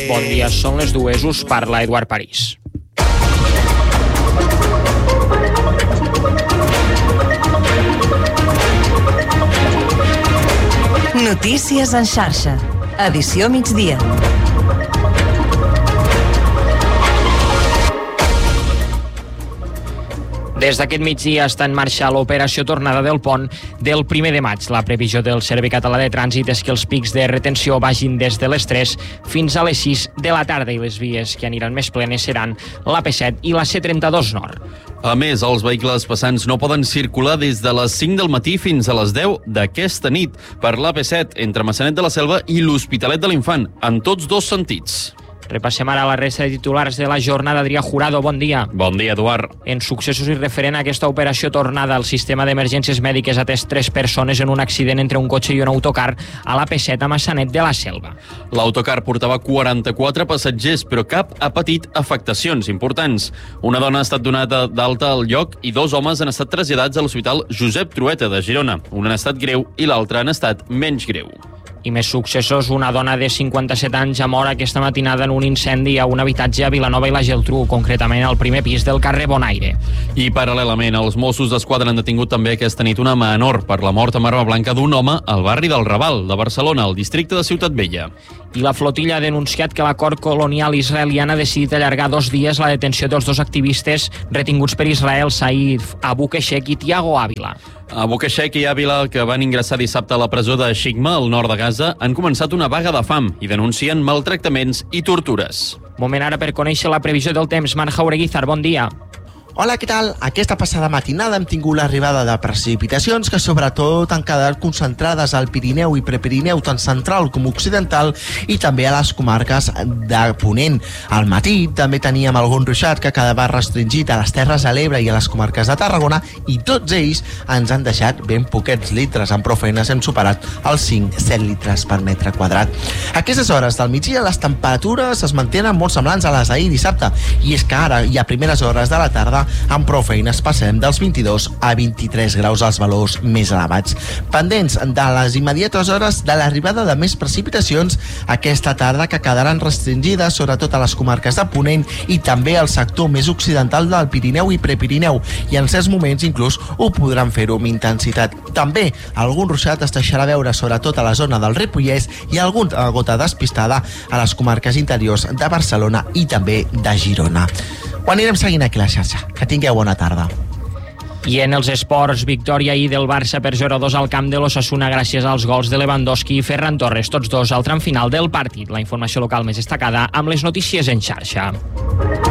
Bon dia, són les 2, us parla Eduard París. Notícies en xarxa. Edició migdia. Des d'aquest migdia està en marxa l'operació tornada del pont del 1 de maig. La previsió del Servei Català de Trànsit és que els pics de retenció vagin des de les 3 fins a les 6 de la tarda i les vies que aniran més plenes seran l'AP7 i la C32 Nord. A més, els vehicles passants no poden circular des de les 5 del matí fins a les 10 d'aquesta nit per l'AP7 entre Maçanet de la Selva i l'Hospitalet de l'Infant, en tots dos sentits. Repassem ara la resta de titulars de la jornada. Adrià Jurado, bon dia. Bon dia, Eduard. En successos i referent a aquesta operació tornada, el sistema d'emergències mèdiques ha atès 3 persones en un accident entre un cotxe i un autocar a l'AP7 a Maçanet de la Selva. L'autocar portava 44 passatgers, però cap ha patit afectacions importants. Una dona ha estat donada d'alta al lloc i 2 homes han estat traslladats a l'Hospital Josep Trueta de Girona. Un en estat greu i l'altre en estat menys greu. I més successos, una dona de 57 anys ha mort aquesta matinada en un incendi a un habitatge a Vilanova i la Geltrú, concretament al primer pis del carrer Bonaire. I paral·lelament, els Mossos d'Esquadra han detingut també aquesta nit una menor per la mort amb arma blanca d'un home al barri del Raval, de Barcelona, al districte de Ciutat Vella. I la flotilla ha denunciat que la cort colonial israeliana ha decidit allargar 2 dies la detenció dels 2 activistes retinguts per Israel, Saïd Abu Keshek i Tiago Ávila. Abu Keshek i Ávila, que van ingressar dissabte a la presó de Shigma, al nord de Gaza, han començat una vaga de fam i denuncien maltractaments i tortures. Moment ara per conèixer la previsió del temps. Marc Jaureguizar, bon dia. Hola, què tal? Aquesta passada matinada hem tingut l'arribada de precipitacions que sobretot han quedat concentrades al Pirineu i Prepirineu, tant central com occidental, i també a les comarques de Ponent. Al matí també teníem algun ruixat que quedava restringit a les Terres de l'Ebre i a les comarques de Tarragona, i tots ells ens han deixat ben poquets litres. Amb prou feines hem superat els 5-7 litres per metre quadrat. A aquestes hores del migdia les temperatures es mantenen molt semblants a les d'ahir dissabte, i és que ara i a primeres hores de la tarda amb prou feines passem dels 22 a 23 graus als valors més elevats. Pendents de les immediates hores de l'arribada de més precipitacions aquesta tarda, que quedaran restringides sobretot a les comarques de Ponent i també al sector més occidental del Pirineu i Prepirineu, i en certs moments inclús ho podran fer-ho amb intensitat. També algun ruixat es deixarà veure sobretot a la zona del Ripollès i alguna gota despistada a les comarques interiors de Barcelona i també de Girona. Ho anirem seguint aquí a la xarxa. Que tingueu bona tarda. I en els esports, victòria ahir del Barça per 0-2 al camp de l'Osasuna gràcies als gols de Lewandowski i Ferran Torres, tots dos al tram final del partit. La informació local més destacada amb les notícies en xarxa.